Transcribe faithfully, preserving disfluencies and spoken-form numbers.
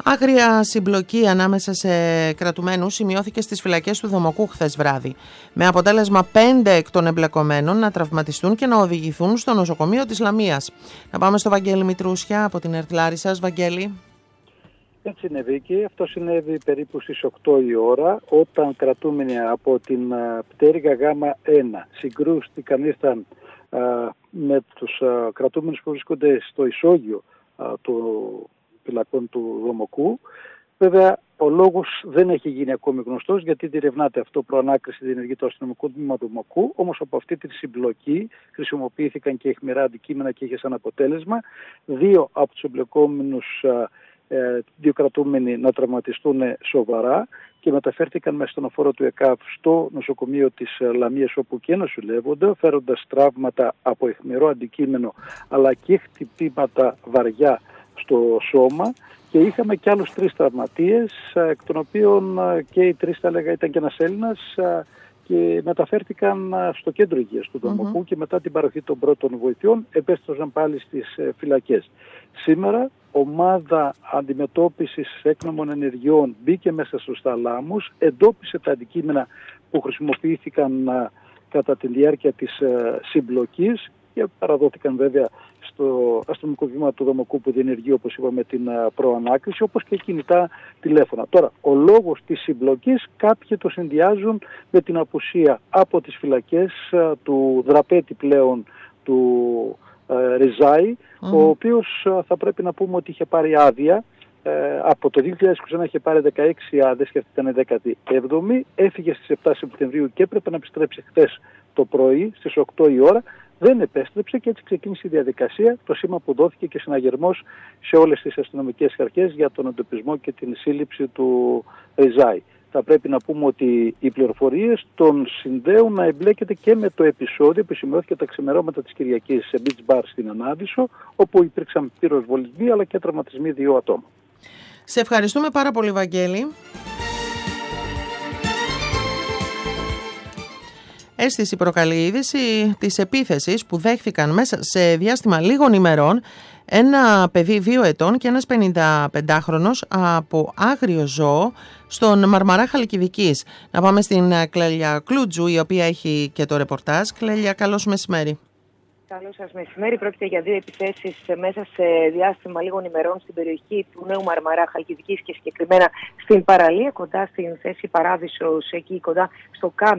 Άγρια συμπλοκή ανάμεσα σε κρατουμένους σημειώθηκε στις φυλακές του Δομοκού χθες βράδυ, με αποτέλεσμα πέντε εκ των εμπλεκομένων να τραυματιστούν και να οδηγηθούν στο νοσοκομείο της Λαμίας. Να πάμε στο Βαγγέλη Μητρούσια από την ΕΡΤ Λάρισσας. Βαγγέλη. Έτσι είναι, Βίκη. Αυτό συνέβη περίπου στις οκτώ η ώρα, όταν κρατούμενοι από την πτέρυγα Γ ένα συγκρούστηκαν, ήρθαν α, με τους α, κρατούμενους που βρίσκονται στο ισόγειο α, του φυλακών του Δομοκού. Βέβαια, ο λόγος δεν έχει γίνει ακόμη γνωστός, γιατί διερευνάται αυτό, προανάκριση διενεργεί το αστυνομικό τμήμα του Δομοκού. Όμως από αυτή τη συμπλοκή χρησιμοποιήθηκαν και αιχμηρά αντικείμενα και είχε σαν αποτέλεσμα δύο από τους εμπλεκόμενους, δύο κρατούμενοι, να τραυματιστούν σοβαρά και μεταφέρθηκαν με στενοφόρο του ΕΚΑΒ στο νοσοκομείο της Λαμίας, όπου και νοσηλεύονται, φέροντας τραύματα από αιχμηρό αντικείμενο αλλά και χτυπήματα βαριά στο σώμα. Και είχαμε και άλλους τρεις τραυματίες, εκ των οποίων και οι τρεις, θα έλεγα, ήταν και ένας Έλληνας, και μεταφέρθηκαν στο κέντρο υγείας του Δομοκού mm-hmm. και μετά την παροχή των πρώτων βοηθειών επέστρεψαν πάλι στις φυλακές. Σήμερα ομάδα αντιμετώπισης έκνομων ενεργειών μπήκε μέσα στους θαλάμους, εντόπισε τα αντικείμενα που χρησιμοποιήθηκαν κατά τη διάρκεια της συμπλοκής και παραδόθηκαν βέβαια στο αστυνομικό τμήμα του Δομοκού, που διενεργεί, όπως είπαμε, την προανάκριση, όπως και κινητά τηλέφωνα. Τώρα, ο λόγος της συμπλοκής κάποιοι το συνδυάζουν με την απουσία από τις φυλακές του δραπέτη πλέον του ε, Ριζάη, mm. ο οποίος θα πρέπει να πούμε ότι είχε πάρει άδεια. Ε, από το δύο χιλιάδες είκοσι ένα είχε πάρει δεκαέξι άδειες και αυτή ήταν η δέκατη έβδομη. Έφυγε στις επτά Σεπτεμβρίου και έπρεπε να επιστρέψει χθες το πρωί στις οκτώ η ώρα. Δεν επέστρεψε και έτσι ξεκίνησε η διαδικασία, το σήμα που δόθηκε και συναγερμός σε όλες τις αστυνομικές αρχές για τον εντοπισμό και την σύλληψη του Ριζάη. Θα πρέπει να πούμε ότι οι πληροφορίες τον συνδέουν να εμπλέκεται και με το επεισόδιο που σημειώθηκε τα ξημερώματα της Κυριακής σε beach bar στην Ανάδυσσο, όπου υπήρξαν πυροσβολισμοί αλλά και τραυματισμοί δύο ατόμων. Σε ευχαριστούμε πάρα πολύ, Βαγγέλη. Αίσθηση προκαλεί η είδηση της επίθεσης που δέχθηκαν μέσα σε διάστημα λίγων ημερών ένα παιδί δύο ετών και ένας πενηνταπεντάχρονος από άγριο ζώο στον Μαρμαρά Χαλκιδικής. Να πάμε στην Κλέλια Κλούτζου, η οποία έχει και το ρεπορτάζ. Κλέλια, καλώς μεσημέρι. Καλό σας μεσημέρι. Πρόκειται για δύο επιθέσεις μέσα σε διάστημα λίγων ημερών στην περιοχή του Νέου Μαρμαρά Χαλκιδικής και συγκεκριμένα στην παραλία, κοντά στην θέση Παράδεισος, εκεί κοντά στο Κάμ.